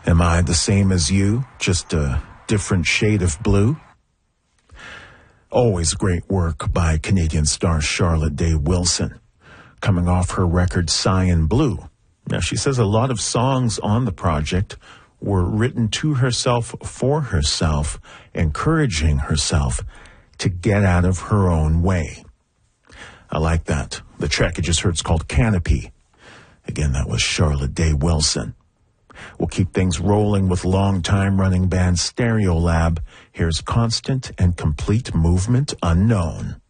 Am I the same as you, just a different shade of blue? Always great work by Canadian star Charlotte Day Wilson, coming off her record Cyan Blue. Now, she says a lot of songs on the project were written to herself, for herself, encouraging herself to get out of her own way. I like that. The track you just heard is called Canopy. Again, that was Charlotte Day Wilson. We'll keep things rolling with long-time running band Stereolab. Here's Constant and Complete Movement Unknown.